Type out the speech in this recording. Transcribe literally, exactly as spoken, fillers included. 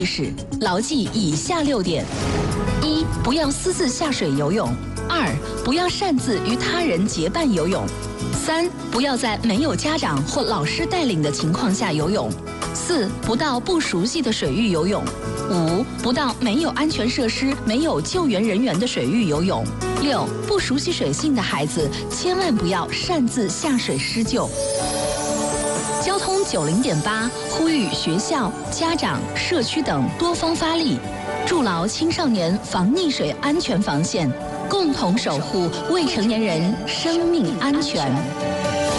是牢记以下六点：一、不要私自下水游泳；二、不要擅自与他人结伴游泳；三、不要在没有家长或老师带领的情况下游泳；四、不到不熟悉的水域游泳；五、不到没有安全设施、没有救援人员的水域游泳；六、不熟悉水性的孩子千万不要擅自下水施救。交通九零点八呼吁学校、家长、社区等多方发力，筑牢青少年防溺水安全防线，共同守护未成年人生命安全。